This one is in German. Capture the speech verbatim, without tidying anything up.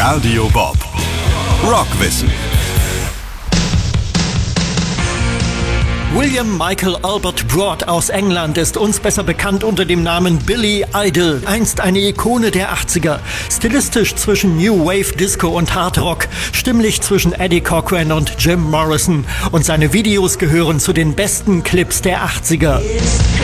Radio Bob. Rockwissen. William Michael Albert Broad aus England ist uns besser bekannt unter dem Namen Billy Idol. Einst eine Ikone der achtziger. Stilistisch zwischen New Wave, Disco und Hard Rock. Stimmlich zwischen Eddie Cochran und Jim Morrison. Und seine Videos gehören zu den besten Clips der achtziger.